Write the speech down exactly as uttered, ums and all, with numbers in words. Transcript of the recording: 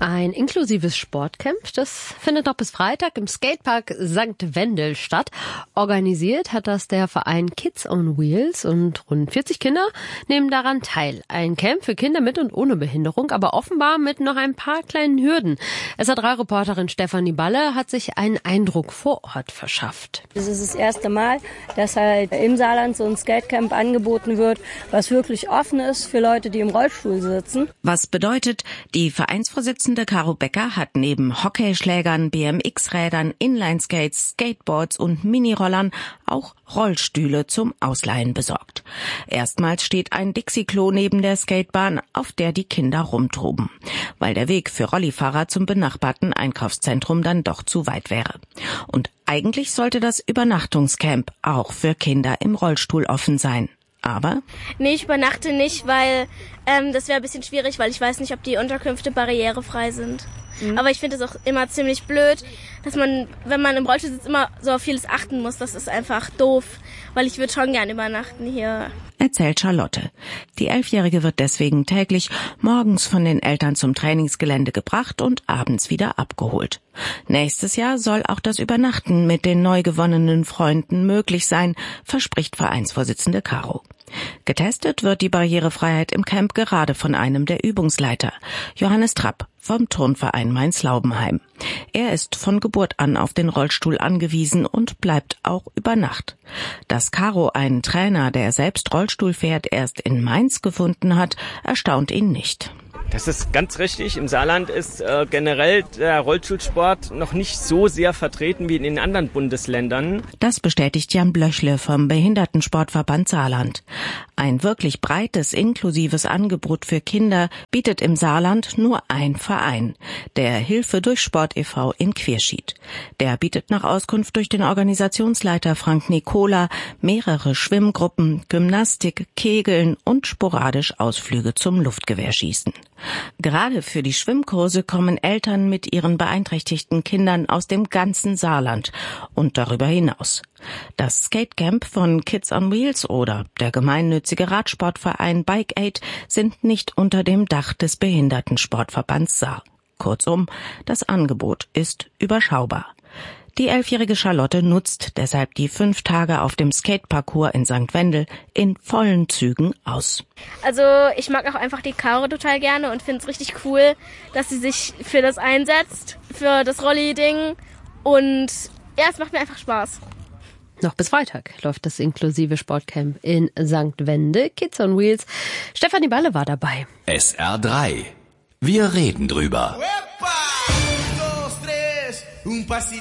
Ein inklusives Sportcamp, das findet noch bis Freitag im Skatepark Sankt Wendel statt. Organisiert hat das der Verein Kids on Wheels und rund vierzig Kinder nehmen daran teil. Ein Camp für Kinder mit und ohne Behinderung, aber offenbar mit noch ein paar kleinen Hürden. S R drei Reporterin Stefanie Balle hat sich einen Eindruck vor Ort verschafft. Das ist das erste Mal, dass halt im Saarland so ein Skatecamp angeboten wird, was wirklich offen ist für Leute, die im Rollstuhl sitzen. Was bedeutet, die Vereinsvorsitzende Caro Becker hat neben Hockeyschlägern, B M X-Rädern, Inlineskates, Skateboards und Minirollern auch Rollstühle zum Ausleihen besorgt. Erstmals steht ein Dixie-Klo neben der Skatebahn, auf der die Kinder rumtoben, weil der Weg für Rollifahrer zum benachbarten Einkaufszentrum dann doch zu weit wäre. Und eigentlich sollte das Übernachtungscamp auch für Kinder im Rollstuhl offen sein. Aber? Nee, ich übernachte nicht, weil ähm, das wäre ein bisschen schwierig, weil ich weiß nicht, ob die Unterkünfte barrierefrei sind. Mhm. Aber ich finde es auch immer ziemlich blöd, dass man, wenn man im Rollstuhl sitzt, immer so auf vieles achten muss. Das ist einfach doof, weil ich würde schon gern übernachten hier. Erzählt Charlotte. Die Elfjährige wird deswegen täglich morgens von den Eltern zum Trainingsgelände gebracht und abends wieder abgeholt. Nächstes Jahr soll auch das Übernachten mit den neu gewonnenen Freunden möglich sein, verspricht Vereinsvorsitzende Caro. Getestet wird die Barrierefreiheit im Camp gerade von einem der Übungsleiter, Johannes Trapp vom Turnverein Mainz-Laubenheim. Er ist von Geburt an auf den Rollstuhl angewiesen und bleibt auch über Nacht. Dass Caro einen Trainer, der selbst Rollstuhl fährt, erst in Mainz gefunden hat, erstaunt ihn nicht. Das ist ganz richtig. Im Saarland ist äh, generell der Rollstuhlsport noch nicht so sehr vertreten wie in den anderen Bundesländern. Das bestätigt Jan Blöchle vom Behindertensportverband Saarland. Ein wirklich breites, inklusives Angebot für Kinder bietet im Saarland nur ein Verein, der Hilfe durch Sport e V in Querschied. Der bietet nach Auskunft durch den Organisationsleiter Frank Nicola mehrere Schwimmgruppen, Gymnastik, Kegeln und sporadisch Ausflüge zum Luftgewehrschießen. Gerade für die Schwimmkurse kommen Eltern mit ihren beeinträchtigten Kindern aus dem ganzen Saarland und darüber hinaus. Das Skatecamp von Kids on Wheels oder der gemeinnützige Radsportverein Bike Aid sind nicht unter dem Dach des Behindertensportverbands Saar. Kurzum, das Angebot ist überschaubar. Die elfjährige Charlotte nutzt deshalb die fünf Tage auf dem Skateparcours in Sankt Wendel in vollen Zügen aus. Also ich mag auch einfach die Caro total gerne und finde es richtig cool, dass sie sich für das einsetzt, für das Rolli-Ding. Und ja, es macht mir einfach Spaß. Noch bis Freitag läuft das inklusive Sportcamp in Sankt Wendel. Kids on Wheels. Stefanie Balle war dabei. S R drei. Wir reden drüber.